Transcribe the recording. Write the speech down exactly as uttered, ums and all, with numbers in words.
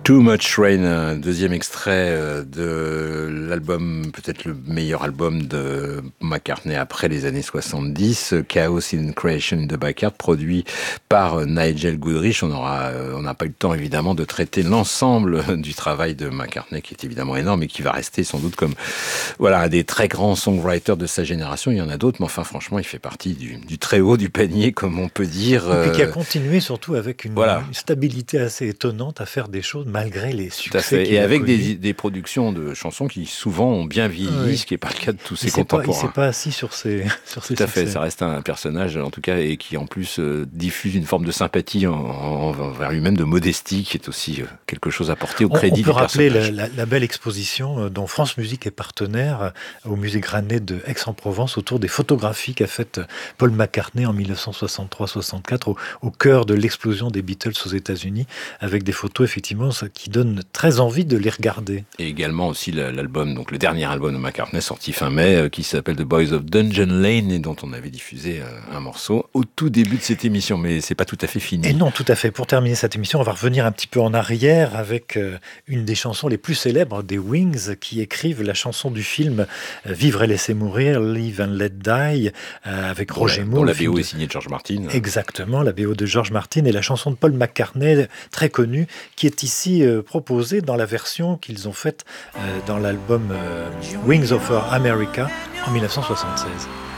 Too Much Rain, un deuxième extrait de l'album, peut-être le meilleur album de McCartney après les années soixante-dix, Chaos in Creation in the Backyard, produit par Nigel Goodrich. On aura, on n'a pas eu le temps évidemment de traiter l'ensemble du travail de McCartney, qui est évidemment énorme et qui va rester sans doute comme voilà un des très grands songwriters de sa génération. Il y en a d'autres, mais enfin franchement, il fait partie du, du très haut du panier, comme on peut dire. Et puis qui a continué surtout avec une, voilà. une stabilité assez étonnante à faire des choses malgré les succès. Tout à fait. Et avec des, des productions de chansons qui souvent ont bien vieilli, oui. Ce qui n'est pas le cas de tous ses contemporains. Pas, il ne s'est pas assis sur ses sur ses Tout à succès. fait. Ça reste un personnage, en tout cas, et qui en plus euh, diffuse une forme de sympathie envers lui-même, de modestie, qui est aussi euh, quelque chose à porter au crédit du personnage. On peut rappeler la, la, la belle exposition dont France Musique est partenaire au musée Granet de Aix-en-Provence autour des photographies qu'a faites Paul McCartney en dix-neuf cent soixante-trois soixante-quatre au, au cœur de l'explosion des Beatles aux États-Unis, avec des photos effectivement qui donnent très envie de les regarder. Et également aussi l'album, donc le dernier album de McCartney sorti fin mai, qui s'appelle The Boys of Dungeon Lane et dont on avait diffusé un morceau au tout début de cette émission, mais c'est pas tout à fait fini. Et non, tout à fait. Pour terminer cette émission, on va revenir un petit peu en arrière avec une des chansons les plus célèbres des Wings, qui écrivent la chanson du film Vivre et laisser mourir, Live and Let Die, avec dont Roger la, Moore. Dont la B O est signée de George Martin. Exactement, la B O de George Martin et la chanson de Paul McCartney, très connue, qui est ici euh, proposée dans la version qu'ils ont faite euh, dans l'album euh, Wings of America en dix-neuf cent soixante-seize.